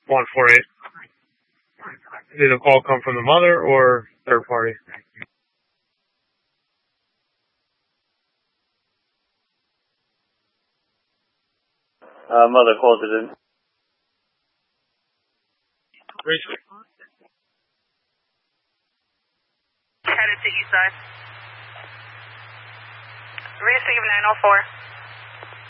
148. Did the call come from the mother or third party? Mother calls it in. Recently. Headed to east side. Receive 904.